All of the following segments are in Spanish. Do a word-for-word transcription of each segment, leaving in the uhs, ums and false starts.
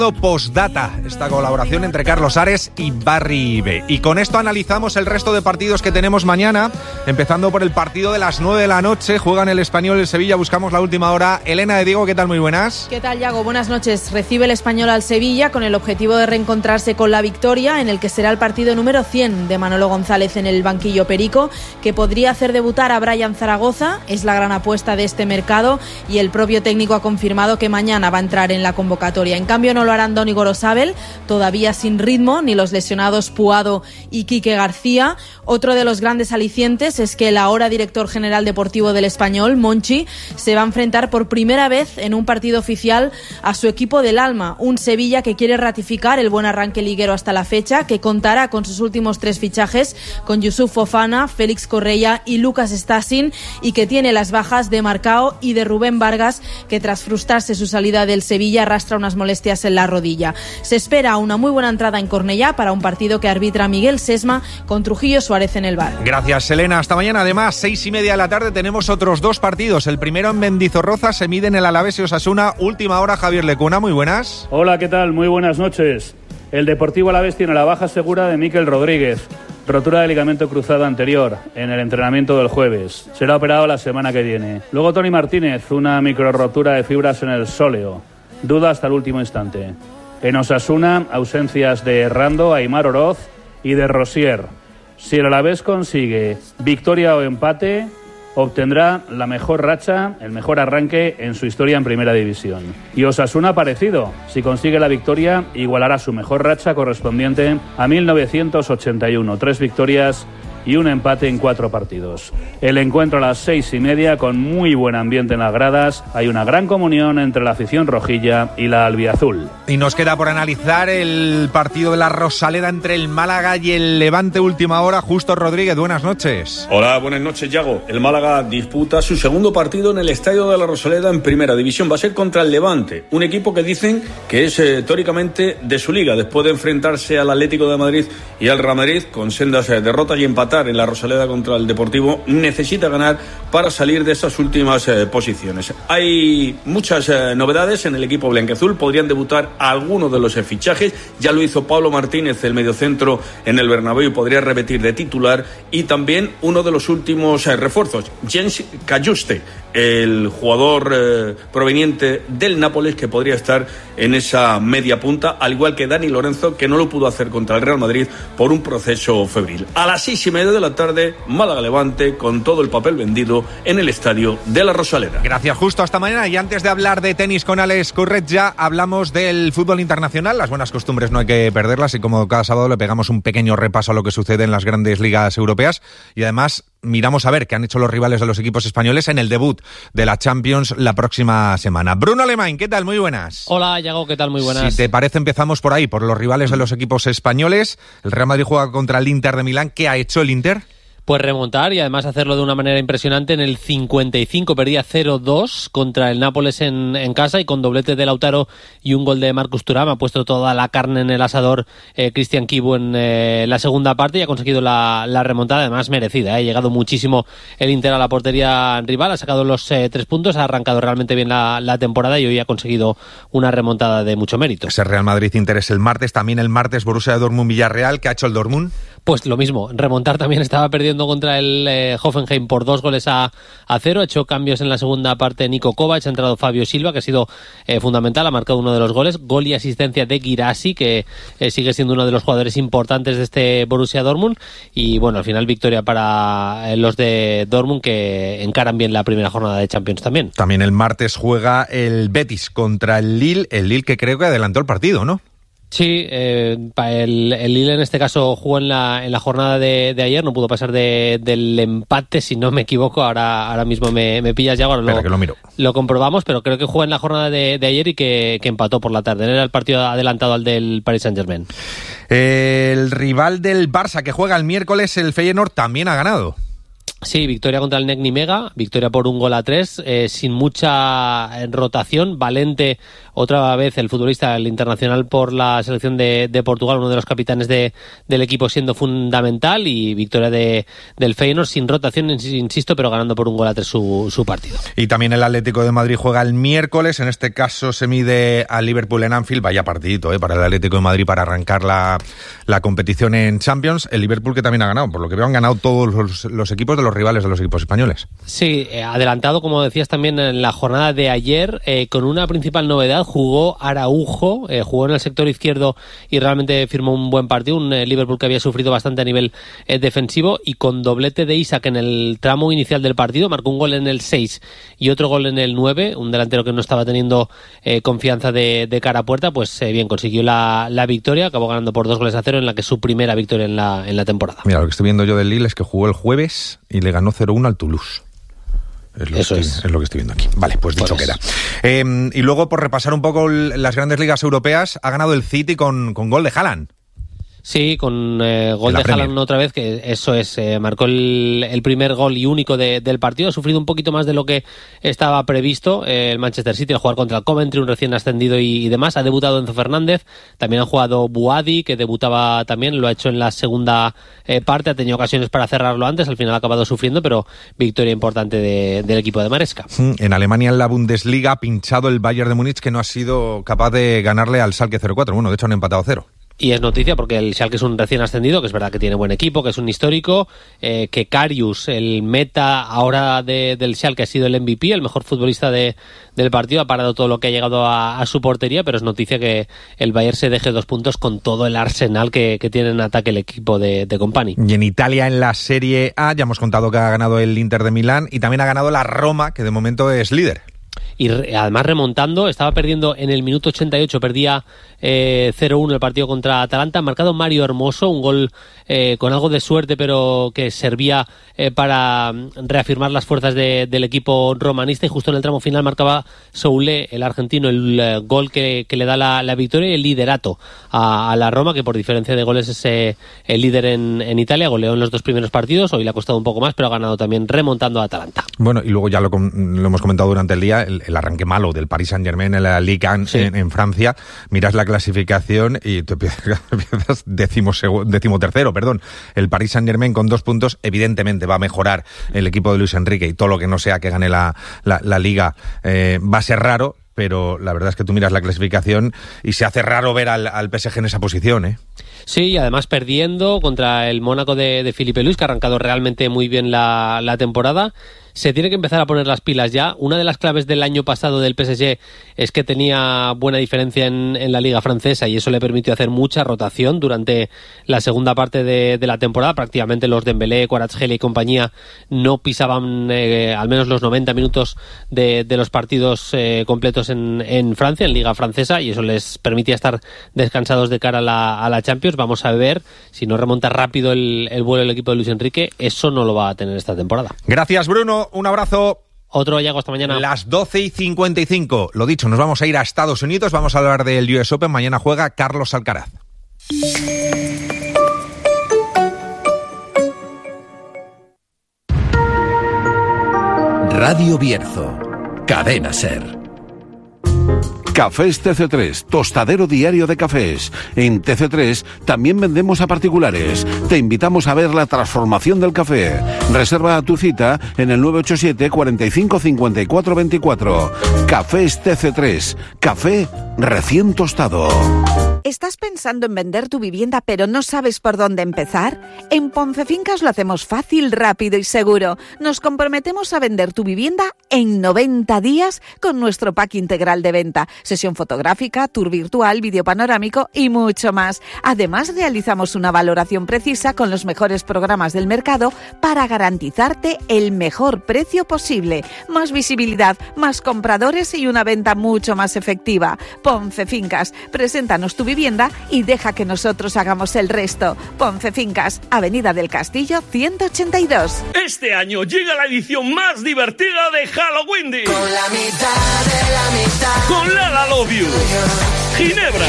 Postdata, esta colaboración entre Carlos Ares y Barry B. Y con esto analizamos el resto de partidos que tenemos mañana, empezando por el partido de las nueve de la noche. Juegan el Español y el Sevilla, buscamos la última hora. Elena de Diego, ¿qué tal? Muy buenas. ¿Qué tal, Yago? Buenas noches. Recibe el Español al Sevilla con el objetivo de reencontrarse con la victoria, en el que será el partido número cien de Manolo González en el banquillo perico, que podría hacer debutar a Brian Zaragoza. Es la gran apuesta de este mercado y el propio técnico ha confirmado que mañana va a entrar en la convocatoria. En cambio, no lo harán Doni Gorosabel, todavía sin ritmo, ni los lesionados Puado y Quique García. Otro de los grandes alicientes es que el ahora director general deportivo del Español, Monchi, se va a enfrentar por primera vez en un partido oficial a su equipo del alma, un Sevilla que quiere ratificar el buen arranque liguero hasta la fecha, que contará con sus últimos tres fichajes, con Yusuf Fofana, Félix Correia y Lucas Stasin, y que tiene las bajas de Marcao y de Rubén Vargas, que tras frustrarse su salida del Sevilla arrastra unas molestias en la rodilla. Se espera una muy buena entrada en Cornellá para un partido que arbitra Miguel Sesma con Trujillo Suárez en el bar. Gracias, Elena. Hasta mañana. Además, seis y media de la tarde tenemos otros dos partidos. El primero en Mendizorroza, se miden el Alavés y Osasuna. Última hora, Javier Lecuna. Muy buenas. Hola, ¿qué tal? Muy buenas noches. El Deportivo Alavés tiene la baja segura de Mikel Rodríguez. Rotura de ligamento cruzado anterior en el entrenamiento del jueves. Será operado la semana que viene. Luego Tony Martínez, una microrotura de fibras en el sóleo. Duda hasta el último instante. En Osasuna, ausencias de Rando, Aimar Oroz y de Rosier. Si el Alavés consigue victoria o empate, obtendrá la mejor racha, el mejor arranque en su historia en Primera División. Y Osasuna parecido. Si consigue la victoria, igualará su mejor racha correspondiente a mil novecientos ochenta y uno. Tres victorias y un empate en cuatro partidos. El encuentro a las seis y media con muy buen ambiente en las gradas. Hay una gran comunión entre la afición rojilla y la albiazul. Y nos queda por analizar el partido de la Rosaleda entre el Málaga y el Levante, última hora. Justo Rodríguez, buenas noches. Hola, buenas noches, Yago. El Málaga disputa su segundo partido en el Estadio de la Rosaleda en Primera División. Va a ser contra el Levante, un equipo que dicen que es eh, teóricamente de su liga, después de enfrentarse al Atlético de Madrid y al Real Madrid con sendas eh, derrotas y empates en la Rosaleda contra el Deportivo. Necesita ganar para salir de estas últimas eh, posiciones. Hay muchas eh, novedades en el equipo blanquiazul. Podrían debutar algunos de los eh, fichajes. Ya lo hizo Pablo Martínez, el mediocentro, en el Bernabéu, y podría repetir de titular. Y también uno de los últimos eh, refuerzos, Jens Cajuste, el jugador eh, proveniente del Nápoles, que podría estar en esa media punta, al igual que Dani Lorenzo, que no lo pudo hacer contra el Real Madrid por un proceso febril. A las seis y media de la tarde, Málaga-Levante, con todo el papel vendido en el Estadio de la Rosaleda. Gracias, Justo. Hasta mañana. Y antes de hablar de tenis con Alex Curret, ya hablamos del fútbol internacional. Las buenas costumbres no hay que perderlas, y como cada sábado le pegamos un pequeño repaso a lo que sucede en las grandes ligas europeas, y además miramos a ver qué han hecho los rivales de los equipos españoles en el debut de la Champions la próxima semana. Bruno Alemán, ¿qué tal? Muy buenas. Hola, Yago, ¿qué tal? Muy buenas. Si te parece, empezamos por ahí, por los rivales de los equipos españoles. El Real Madrid juega contra el Inter de Milán. ¿Qué ha hecho el Inter? Pues remontar, y además hacerlo de una manera impresionante. En el cincuenta y cinco perdía cero dos contra el Nápoles en, en casa, y con doblete de Lautaro y un gol de Marcus Thuram ha puesto toda la carne en el asador eh, Cristian Kibu en eh, la segunda parte, y ha conseguido la, la remontada, además merecida. Ha eh. llegado muchísimo el Inter a la portería rival, ha sacado los eh, tres puntos, ha arrancado realmente bien la, la temporada, y hoy ha conseguido una remontada de mucho mérito. Ese Real Madrid-Inter es el martes. También el martes Borussia Dortmund-Villarreal. ¿Qué ha hecho el Dortmund? Pues lo mismo, remontar también. Estaba perdiendo contra el eh, Hoffenheim por dos goles a, a cero. Ha hecho cambios en la segunda parte Niko Kovac, ha entrado Fabio Silva, que ha sido eh, fundamental, ha marcado uno de los goles. Gol y asistencia de Guirassy, que eh, sigue siendo uno de los jugadores importantes de este Borussia Dortmund. Y bueno, al final victoria para eh, los de Dortmund, que encaran bien la primera jornada de Champions también. También el martes juega el Betis contra el Lille. El Lille, que creo que adelantó el partido, ¿no? Sí, eh, el, el Lille en este caso jugó en la, en la jornada de, de ayer, no pudo pasar de, del empate, si no me equivoco. Ahora, ahora mismo me, me pillas ya, ahora lo, que lo, miro. lo comprobamos, pero creo que jugó en la jornada de, de ayer y que, que empató por la tarde. Era el partido adelantado al del Paris Saint-Germain. El rival del Barça, que juega el miércoles, el Feyenoord, también ha ganado. Sí, victoria contra el Nek Nimega, victoria por un gol a tres, eh, sin mucha rotación. Valente otra vez el futbolista, el internacional por la selección de, de Portugal, uno de los capitanes de, del equipo siendo fundamental, y victoria de, del Feyenoord sin rotación, insisto, pero ganando por un gol a tres su, su partido. Y también el Atlético de Madrid juega el miércoles, en este caso se mide al Liverpool en Anfield. Vaya partidito eh, para el Atlético de Madrid para arrancar la, la competición en Champions. El Liverpool que también ha ganado, por lo que veo han ganado todos los, los equipos de los rivales de los equipos españoles. Sí, eh, adelantado, como decías también en la jornada de ayer, eh, con una principal novedad. Jugó Araujo, eh, jugó en el sector izquierdo y realmente firmó un buen partido, un eh, Liverpool que había sufrido bastante a nivel eh, defensivo, y con doblete de Isak en el tramo inicial del partido, marcó un gol en el seis y otro gol en el nueve, un delantero que no estaba teniendo eh, confianza de, de cara a puerta, pues eh, bien, consiguió la, la victoria, acabó ganando por dos goles a cero, en la que es su primera victoria en la, en la temporada. Mira, lo que estoy viendo yo del Lille es que jugó el jueves y le ganó cero uno al Toulouse. Es lo, Eso que estoy, es. es lo que estoy viendo aquí. Vale, pues dicho Pues. queda. Eh, y luego, por repasar un poco las grandes ligas europeas, ha ganado el City con, con gol de Haaland. Sí, con eh, gol de de Haaland otra vez, que eso es, eh, marcó el, el primer gol y único de, del partido. Ha sufrido un poquito más de lo que estaba previsto eh, el Manchester City al jugar contra el Coventry, un recién ascendido y, y demás. Ha debutado Enzo Fernández, también ha jugado Buadi, que debutaba también, lo ha hecho en la segunda eh, parte, ha tenido ocasiones para cerrarlo antes, al final ha acabado sufriendo, pero victoria importante de, del equipo de Maresca. En Alemania, en la Bundesliga, ha pinchado el Bayern de Múnich, que no ha sido capaz de ganarle al Schalke cero cuatro. Bueno, de hecho han empatado cero. Y es noticia porque el Schalke es un recién ascendido, que es verdad que tiene buen equipo, que es un histórico, eh, que Karius, el meta ahora de, del Schalke, ha sido el M V P, el mejor futbolista de, del partido, ha parado todo lo que ha llegado a, a su portería, pero es noticia que el Bayern se deje dos puntos con todo el arsenal que, que tiene en ataque el equipo de, de Company. Y en Italia, en la Serie A, ya hemos contado que ha ganado el Inter de Milán y también ha ganado la Roma, que de momento es líder. Y re, además remontando, estaba perdiendo en el minuto ochenta y ocho, perdía eh, cero uno el partido contra Atalanta, ha marcado Mario Hermoso, un gol eh, con algo de suerte, pero que servía eh, para reafirmar las fuerzas de, del equipo romanista, y justo en el tramo final marcaba Soule, el argentino, el eh, gol que, que le da la, la victoria y el liderato a, a la Roma, que por diferencia de goles es eh, el líder en, en Italia, goleó en los dos primeros partidos, hoy le ha costado un poco más, pero ha ganado también remontando a Atalanta. Bueno, y luego ya lo, lo hemos comentado durante el día, el, el arranque malo del Paris Saint-Germain en la Ligue uno sí. en, en Francia. Miras la clasificación y te empiezas décimo, décimo tercero, perdón. El Paris Saint-Germain con dos puntos, evidentemente va a mejorar el equipo de Luis Enrique, y todo lo que no sea que gane la, la, la Liga eh, va a ser raro, pero la verdad es que tú miras la clasificación y se hace raro ver al, al P S G en esa posición, ¿eh? Sí, y además perdiendo contra el Mónaco de, de Filipe Luis, que ha arrancado realmente muy bien la, la temporada. Se tiene que empezar a poner las pilas ya. Una de las claves del año pasado del P S G es que tenía buena diferencia en, en la Liga Francesa, y eso le permitió hacer mucha rotación durante la segunda parte de, de la temporada. Prácticamente los Dembélé, Kvaratskhelia y compañía no pisaban eh, al menos los noventa minutos de, de los partidos eh, completos en, en Francia, en Liga Francesa, y eso les permitía estar descansados de cara a la, a la Champions. Vamos a ver si no remonta rápido el, el vuelo del equipo de Luis Enrique. Eso no lo va a tener esta temporada. Gracias, Bruno. Un abrazo. Otro Yago, hasta mañana. Las doce y cincuenta y cinco. Lo dicho, nos vamos a ir a Estados Unidos. Vamos a hablar del U S Open. Mañana juega Carlos Alcaraz. Radio Bierzo. Cadena SER. Cafés T C tres, tostadero diario de cafés. En T C tres también vendemos a particulares. Te invitamos a ver la transformación del café. Reserva tu cita en el nueve ocho siete, cuarenta y cinco, cincuenta y cuatro veinticuatro. Cafés T C tres, café recién tostado. ¿Estás pensando en vender tu vivienda pero no sabes por dónde empezar? En Poncefincas lo hacemos fácil, rápido y seguro. Nos comprometemos a vender tu vivienda en noventa días con nuestro pack integral de venta. Sesión fotográfica, tour virtual, vídeo panorámico y mucho más. Además, realizamos una valoración precisa con los mejores programas del mercado para garantizarte el mejor precio posible. Más visibilidad, más compradores y una venta mucho más efectiva. Poncefincas, preséntanos tu vivienda y deja que nosotros hagamos el resto. Poncefincas, Avenida del Castillo ciento ochenta y dos. Este año llega la edición más divertida de Halloween. Con la mitad de la mitad. Con Lala Love You, Ginebra,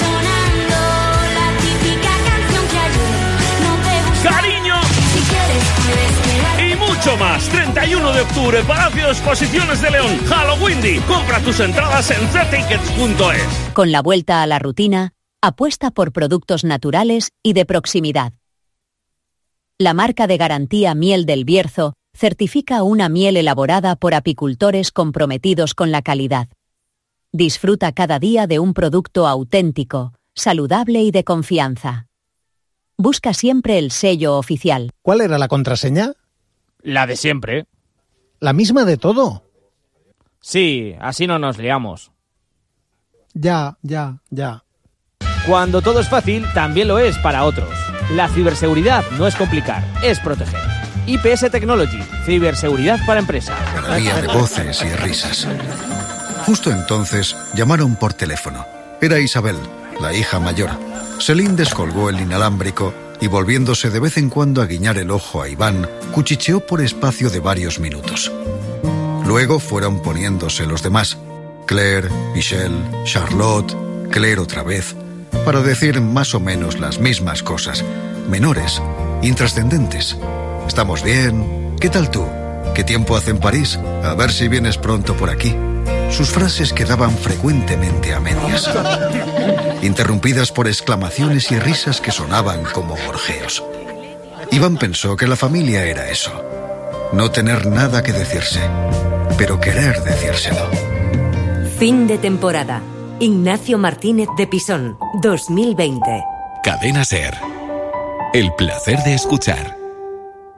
La típica canción que ayer no te gustó. Cariño Si quieres, puedes quedarte. y mucho mucho más. treinta y uno de octubre, Palacio de Exposiciones de León, Halloween. Compra tus entradas en c tickets punto es. Con la vuelta a la rutina, apuesta por productos naturales y de proximidad. La marca de garantía Miel del Bierzo certifica una miel elaborada por apicultores comprometidos con la calidad. Disfruta cada día de un producto auténtico, saludable y de confianza. Busca siempre el sello oficial. ¿Cuál era la contraseña? La de siempre. ¿La misma de todo? Sí, así no nos liamos. Ya, ya, ya. Cuando todo es fácil, también lo es para otros. La ciberseguridad no es complicar, es proteger. I P S Technology, ciberseguridad para empresa. Había de voces y risas. Justo entonces llamaron por teléfono. Era Isabel, la hija mayor. Celine descolgó el inalámbrico y, volviéndose de vez en cuando a guiñar el ojo a Iván, cuchicheó por espacio de varios minutos. Luego fueron poniéndose los demás. Claire, Michelle, Charlotte, Claire otra vez, para decir más o menos las mismas cosas, menores, intrascendentes. ¿Estamos bien? ¿Qué tal tú? ¿Qué tiempo hace en París? A ver si vienes pronto por aquí. Sus frases quedaban frecuentemente a medias, interrumpidas por exclamaciones y risas que sonaban como gorjeos. Iván pensó que la familia era eso, no tener nada que decirse, pero querer decírselo. Fin de temporada. Ignacio Martínez de Pisón, dos mil veinte. Cadena SER. El placer de escuchar.